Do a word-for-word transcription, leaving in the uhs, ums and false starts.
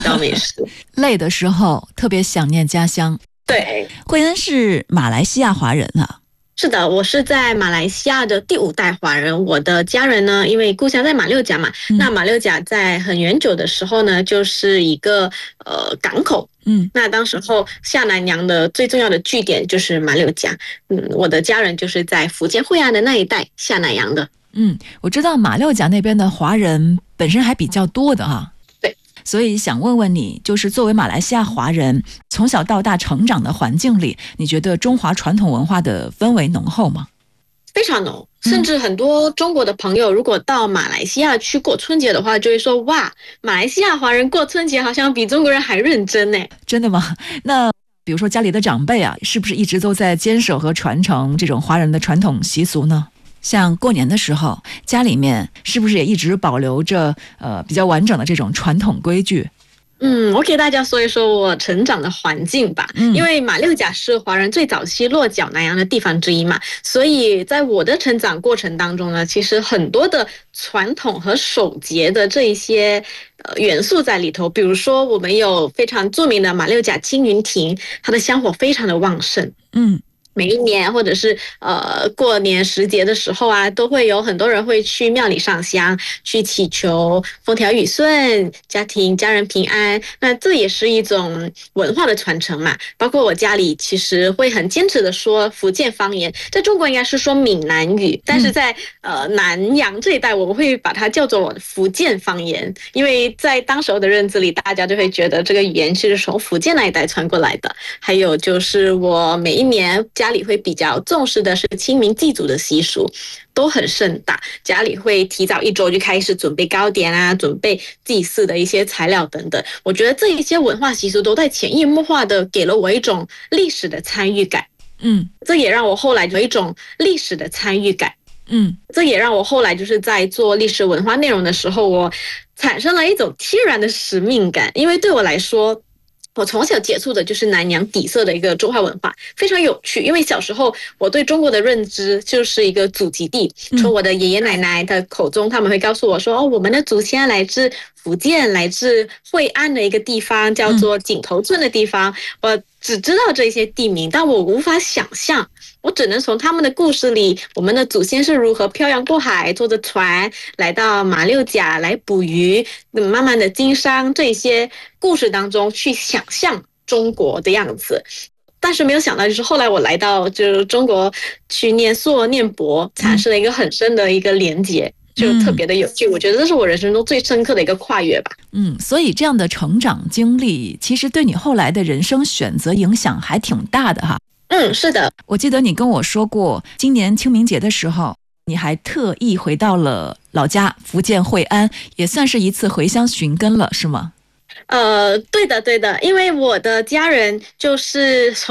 找美食。 累的时候特别想念家乡。 对， 慧恩是马来西亚华人啊。 是的，我是在马来西亚的第五代华人。我的家人呢，因为故乡在马六甲嘛，嗯、那马六甲在很远久的时候呢，就是一个呃港口。嗯，那当时候下南洋的最重要的据点就是马六甲。嗯，我的家人就是在福建惠安的那一带下南洋的。 嗯，我知道马六甲那边的华人本身还比较多的哈。 对， 所以想问问你，就是作为马来西亚华人，从小到大成长的环境里，你觉得中华传统文化的氛围浓厚吗？ 非常浓，甚至很多中国的朋友如果到马来西亚去过春节的话，就会说哇，马来西亚华人过春节好像比中国人还认真呢。 真的吗？那比如说家里的长辈啊，是不是一直都在坚守和传承这种华人的传统习俗呢？像过年的时候，家里面是不是也一直保留着呃比较完整的这种传统规矩？ 嗯，我给大家说一说我成长的环境吧。嗯，因为马六甲是华人最早期落脚南洋的地方之一嘛，所以在我的成长过程当中呢，其实很多的传统和守节的这一些呃元素在里头。比如说，我们有非常著名的马六甲青云亭，它的香火非常的旺盛。嗯。每一年或者是呃过年时节的时候啊，都会有很多人会去庙里上香，去祈求风调雨顺、家庭家人平安。那这也是一种文化的传承嘛。包括我家里其实会很坚持的说福建方言，在中国应该是说闽南语，但是在呃南洋这一带，我们会把它叫做福建方言，因为在当时候的认知里，大家就会觉得这个语言是从福建那一带传过来的。还有就是我每一年家里会比较重视的是清明祭祖的习俗，都很盛大，家里会提早一周就开始准备糕点啊，准备祭祀的一些材料等等。我觉得这一些文化习俗都在潜移默化的给了我一种历史的参与感。嗯，这也让我后来有一种历史的参与感。嗯，这也让我后来就是在做历史文化内容的时候，我产生了一种天然的使命感，因为对我来说，我从小接触的就是南洋底色的一个中华文化，非常有趣。因为小时候我对中国的认知就是一个祖籍地，从我的爷爷奶奶的口中，他们会告诉我说，哦，我们的祖先来自福建，来自惠安的一个地方叫做井头村的地方。我只知道这些地名，但我无法想象，我只能从他们的故事里，我们的祖先是如何漂洋过海，坐着船来到马六甲来捕鱼，慢慢的经商，这些故事当中去想象中国的样子。但是没有想到，就是后来我来到就是中国去念硕念博，产生了一个很深的一个连结。就特别的有趣，我觉得这是我人生中最深刻的一个跨越吧。 嗯，所以这样的成长经历，其实对你后来的人生选择影响还挺大的哈。 嗯，是的。 我记得你跟我说过，今年清明节的时候，你还特意回到了老家福建惠安，也算是一次回乡寻根了，是吗？ 呃，对的，对的，因为我的家人就是从